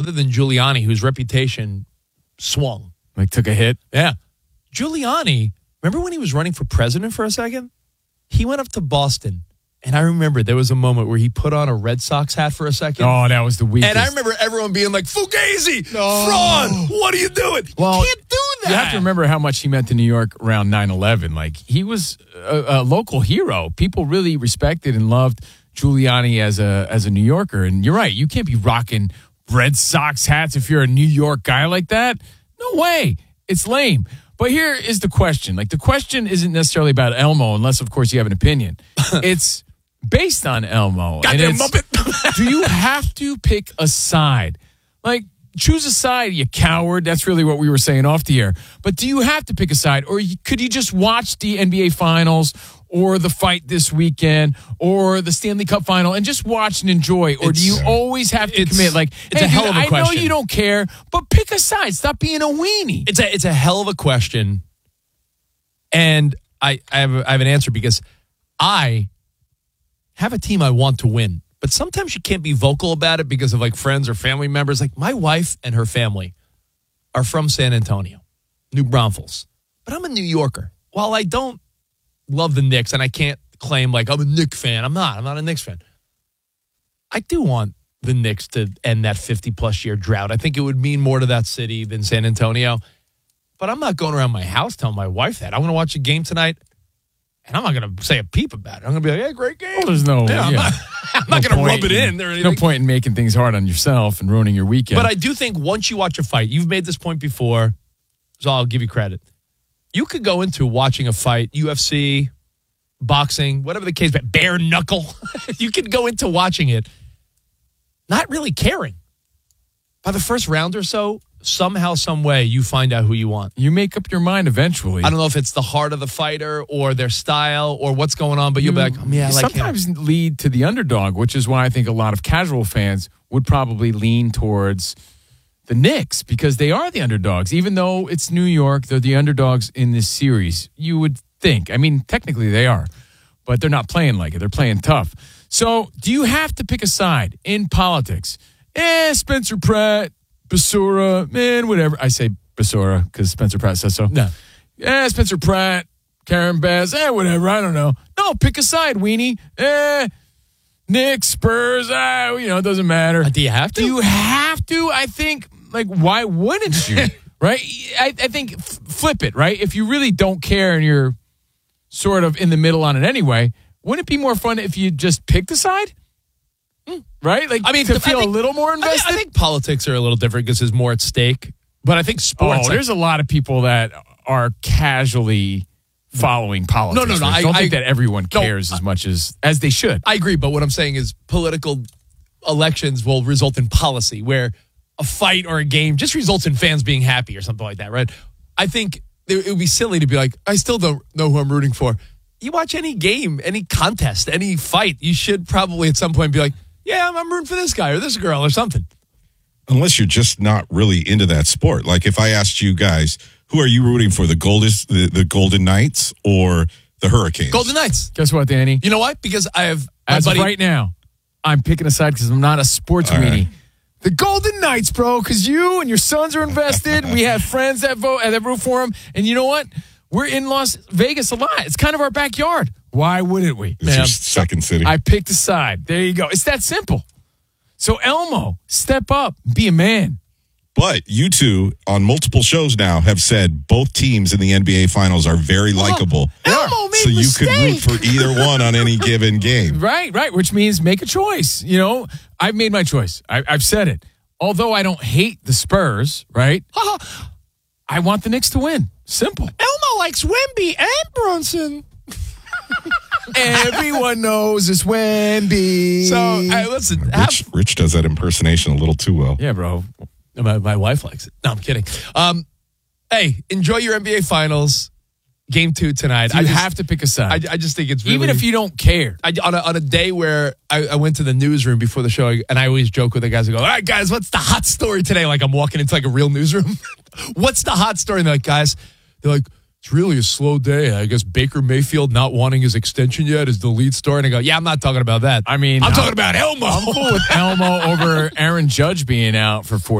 other than Giuliani, whose reputation swung. Like took a hit? Yeah. Giuliani, remember when he was running for president for a second? He went up to Boston, and I remember there was a moment where he put on a Red Sox hat for a second. Oh, that was the weakest. And I remember everyone being like, Fugazi, fraud, what are you doing? Well, you can't do that. You have to remember how much he meant to New York around 9/11. Like, he was a local hero. People really respected and loved Giuliani as a New Yorker. And you're right, you can't be rocking Red Sox hats if you're a New York guy like that. No way. It's lame. But here is the question. Like, the question isn't necessarily about Elmo, unless, of course, you have an opinion. It's based on Elmo. Goddamn Muppet. Do you have to pick a side? Like, choose a side, you coward. That's really what we were saying off the air. But do you have to pick a side? Or could you just watch the NBA Finals or the fight this weekend or the Stanley Cup Final and just watch and enjoy? Or do you always have to commit? Like, it's a hell of a question. I know you don't care, but pick a side. Stop being a weenie. It's a hell of a question. And I have an answer because I have a team I want to win. But sometimes you can't be vocal about it because of like friends or family members. Like my wife and her family are from San Antonio, New Braunfels. But I'm a New Yorker. While I don't love the Knicks and I can't claim like I'm a Knicks fan. I'm not a Knicks fan. I do want the Knicks to end that 50-plus year drought. I think it would mean more to that city than San Antonio. But I'm not going around my house telling my wife that. I'm going to watch a game tonight. And I'm not going to say a peep about it. I'm going to be like, hey, great game. Well, there's no... I'm not going to rub it in. There's no point in making things hard on yourself and ruining your weekend. But I do think once you watch a fight, you've made this point before, so I'll give you credit. You could go into watching a fight, UFC, boxing, whatever the case, bare knuckle. You could go into watching it not really caring. By the first round or so, somehow, some way, you find out who you want. You make up your mind eventually. I don't know if it's the heart of the fighter or their style or what's going on, but you'll be like, I like sometimes him. Lead to the underdog, which is why I think a lot of casual fans would probably lean towards the Knicks because they are the underdogs. Even though it's New York, they're the underdogs in this series. You would think. I mean, technically they are, but they're not playing like it. They're playing tough. So do you have to pick a side in politics? Spencer Pratt, Basura, man, whatever. I say Basura because Spencer Pratt says so. No. Spencer Pratt, Karen Bass, whatever. I don't know. No, pick a side, weenie. Knicks, Spurs, it doesn't matter. Do you have to? Do you have to? I think, like, why wouldn't you? Right? I think flip it, right? If you really don't care and you're sort of in the middle on it anyway, wouldn't it be more fun if you just picked a side? Right? Like, I mean, to feel a little more invested? I think politics are a little different because there's more at stake. But I think sports... there's a lot of people that are casually following politics. No. I don't think that everyone cares as much as they should. I agree, but what I'm saying is political elections will result in policy where a fight or a game just results in fans being happy or something like that, right? I think it would be silly to be like, I still don't know who I'm rooting for. You watch any game, any contest, any fight, you should probably at some point be like, yeah, I'm rooting for this guy or this girl or something. Unless you're just not really into that sport. Like if I asked you guys, who are you rooting for, the Golden Knights or the Hurricanes? Golden Knights. Guess what, Danny? You know what? Because I have... As of right now, I'm picking a side because I'm not a sports weenie. Right. The Golden Knights, bro, because you and your sons are invested. We have friends that root for them. And you know what? We're in Las Vegas a lot. It's kind of our backyard. Why wouldn't we? It's your second city. I picked a side. There you go. It's that simple. So, Elmo, step up. Be a man. But you two, on multiple shows now, have said both teams in the NBA Finals are very likable. Elmo made so you mistake. could root for either one on any given game. Right, which means make a choice. You know, I've made my choice. I've said it. Although I don't hate the Spurs, right? I want the Knicks to win. Simple. Elmo likes Wemby and Brunson. Everyone knows it's Wemby. So, listen. Rich does that impersonation a little too well. Yeah, bro. My wife likes it. No, I'm kidding. Hey, enjoy your NBA Finals. Game 2 tonight. You have to pick a side. I just think it's really... Even if you don't care. On a day where I went to the newsroom before the show, and I always joke with the guys. I go, all right, guys, what's the hot story today? Like I'm walking into like a real newsroom. What's the hot story? And they're like, guys, it's really a slow day. I guess Baker Mayfield not wanting his extension yet is the lead story. And I go, yeah, I'm not talking about that. I mean... I'm talking about Elmo. I'm cool with Elmo over Aaron Judge being out for 4